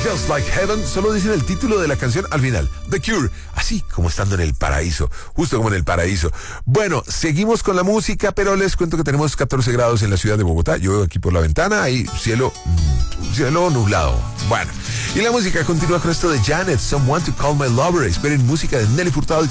Just Like Heaven, solo dicen el título de la canción al final. The Cure, así como estando en el paraíso, justo como en el paraíso. Bueno, seguimos con la música, pero les cuento que tenemos 14 grados en la ciudad de Bogotá. Yo veo aquí por la ventana, hay cielo nublado. Bueno, y la música continúa con esto de Janet, Someone to Call My Lover. Esperen música de Nelly Furtado y